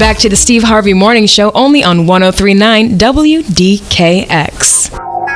back to the Steve Harvey Morning Show, only on 103.9 WDKX.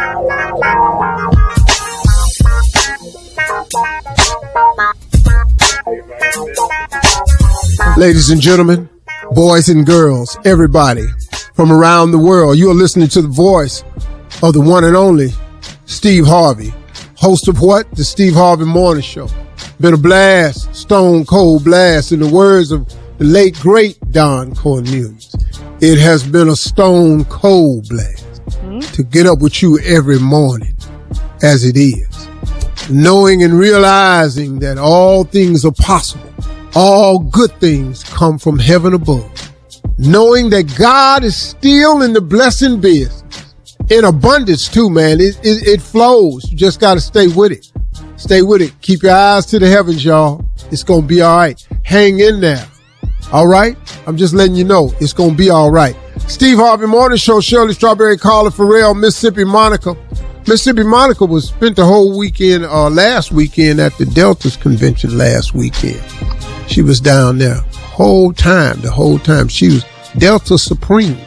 Ladies and gentlemen, boys and girls, everybody from around the world, you are listening to the voice of the one and only Steve Harvey, host of what? The Steve Harvey Morning Show. Been a blast, stone cold blast, in the words of the late, great Don Cornelius. It has been a stone cold blast to get up with you every morning as it is. Knowing and realizing that all things are possible. All good things come from heaven above. Knowing that God is still in the blessing business. In abundance too, man. It flows. You just got to stay with it. Stay with it. Keep your eyes to the heavens, y'all. It's going to be all right. Hang in there. All right? I'm just letting you know it's going to be all right. Steve Harvey Morning Show, Shirley Strawberry, Carla Farrell, Mississippi Monica. Mississippi Monica spent the whole weekend, last weekend at the Deltas convention last weekend. She was down there the whole time. She was Delta Supreme.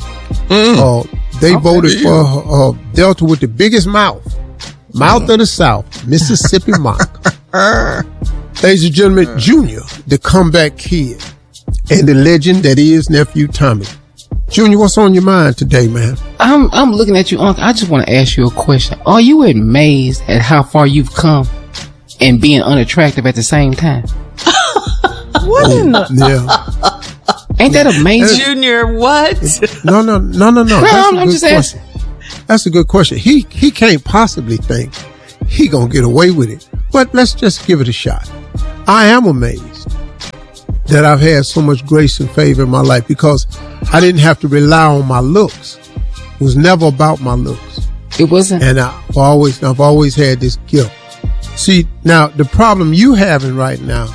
They voted for Delta with the biggest mouth of the South, Mississippi Monica. Ladies and gentlemen, Junior, the comeback kid, and the legend that is Nephew Tommy. Junior, what's on your mind today, man? I'm looking at you, Uncle. I just want to ask you a question. Are you amazed at how far you've come and being unattractive at the same time? What in the... Yeah. Ain't that amazing? Junior, what? No. I'm just asking. That's a good question. He can't possibly think he gonna get away with it. But let's just give it a shot. I am amazed that I've had so much grace and favor in my life because I didn't have to rely on my looks. It was never about my looks. It wasn't. And I've always had this gift. See, now the problem you having right now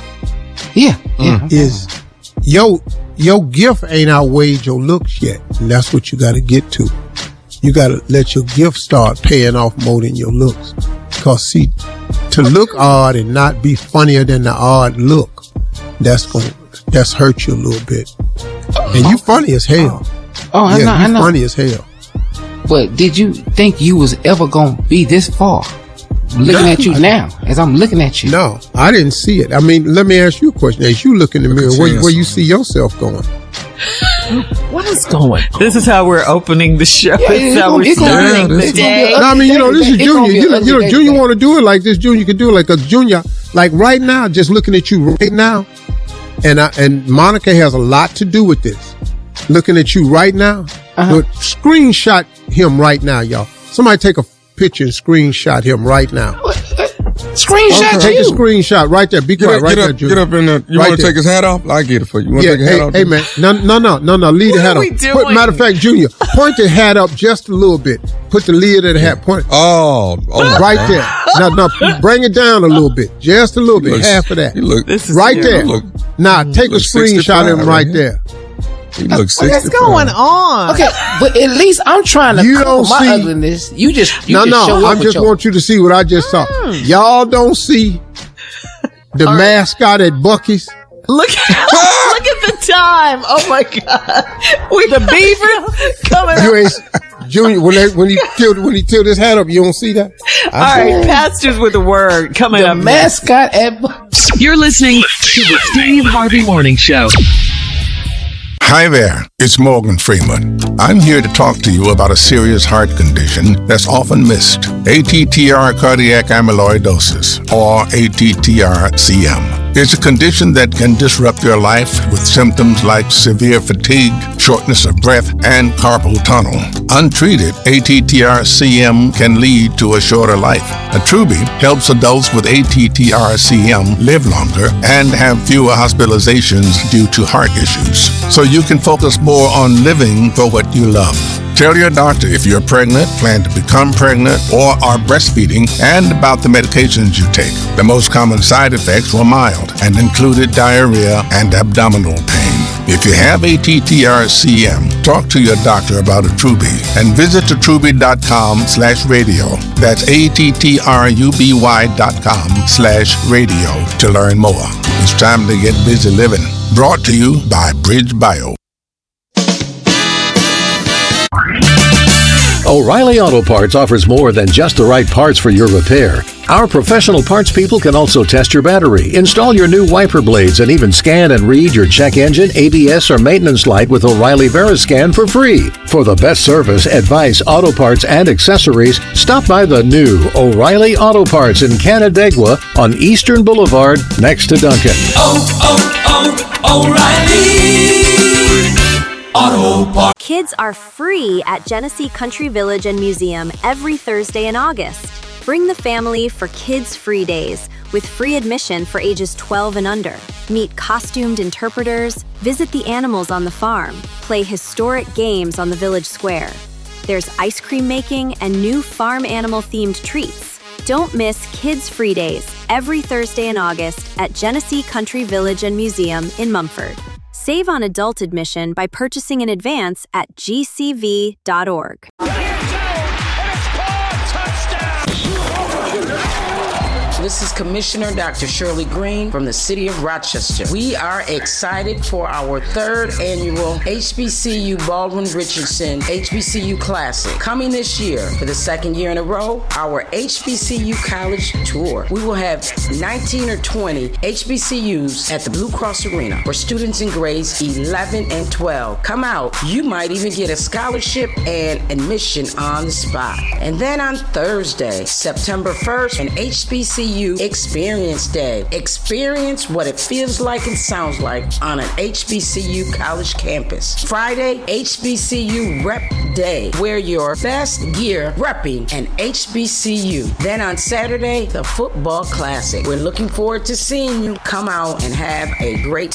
is your gift ain't outweighed your looks yet. And that's what you got to get to. You got to let your gift start paying off more than your looks. Because see, to look odd and not be funnier than the odd look, that's hurt you a little bit. And you funny as hell. I know. Funny as hell. But did you think you was ever gonna be this far? Looking at you now, as I'm looking at you. No, I didn't see it. I mean, let me ask you a question. As you look in the mirror, where you see yourself going? What is going on? This is how we're opening the show. Yeah, this is how we're starting the day. No, I mean, this is Junior. Junior want to do it like this. Junior can do it like a Junior. Like right now, just looking at you right now, and Monica has a lot to do with this. Looking at you right now, but screenshot him right now, y'all. Somebody take a picture and screenshot him right now. Screenshot you. Take a screenshot right there. Be quiet right there, Junior. Get up in there. You want to take his hat off? I'll get it for you. You want to take his hat off? Hey, man. No. Leave the hat off. Matter of fact, Junior, point the hat up just a little bit. Put the lid of the hat. Point. Oh right there. Now, bring it down a little bit. Just a little bit. Half of that. Right there. Now, take a screenshot of him right there. He looks 65. What's going on? Okay, but at least I'm trying to cover my ugliness. You just show up. I just want you to see what I just saw. Y'all don't see the mascot at Buc-ee's? Look at the time. Oh my God. The beaver coming up. Junior, when he tilt his hat up, you don't see that? All right, pastors with a word coming up. The mascot at Buc-ee's. You're listening to the Steve Harvey Morning Show. Hi there, it's Morgan Freeman. I'm here to talk to you about a serious heart condition that's often missed. ATTR cardiac amyloidosis, or ATTR-CM. It's a condition that can disrupt your life with symptoms like severe fatigue, shortness of breath, and carpal tunnel. Untreated, ATTR-CM can lead to a shorter life. Attruby helps adults with ATTR-CM live longer and have fewer hospitalizations due to heart issues. So you can focus more on living for what you love. Tell your doctor if you're pregnant, plan to become pregnant, or are breastfeeding, and about the medications you take. The most common side effects were mild and included diarrhea and abdominal pain. If you have ATTR-CM, talk to your doctor about Attruby and visit attruby.com/radio. That's ATTRUBY.com/radio to learn more. It's time to get busy living. Brought to you by Bridge Bio. O'Reilly Auto Parts offers more than just the right parts for your repair. Our professional parts people can also test your battery, install your new wiper blades, and even scan and read your check engine, ABS, or maintenance light with O'Reilly Veriscan for free. For the best service, advice, auto parts, and accessories, stop by the new O'Reilly Auto Parts in Canandaigua on Eastern Boulevard next to Duncan. O'Reilly Auto Parts. Kids are free at Genesee Country Village and Museum every Thursday in August. Bring the family for Kids Free Days with free admission for ages 12 and under. Meet costumed interpreters, visit the animals on the farm, play historic games on the village square. There's ice cream making and new farm animal-themed treats. Don't miss Kids Free Days every Thursday in August at Genesee Country Village and Museum in Mumford. Save on adult admission by purchasing in advance at gcv.org. This is Commissioner Dr. Shirley Green from the City of Rochester. We are excited for our third annual HBCU Baldwin Richardson HBCU Classic. Coming this year for the second year in a row, our HBCU College Tour. We will have 19 or 20 HBCUs at the Blue Cross Arena for students in grades 11 and 12. Come out. You might even get a scholarship and admission on the spot. And then on Thursday, September 1st, an HBCU Experience Day. Experience what it feels like and sounds like on an HBCU college campus. Friday, HBCU Rep Day. Wear your best gear repping an HBCU. Then on Saturday, the Football Classic. We're looking forward to seeing you. Come out and have a great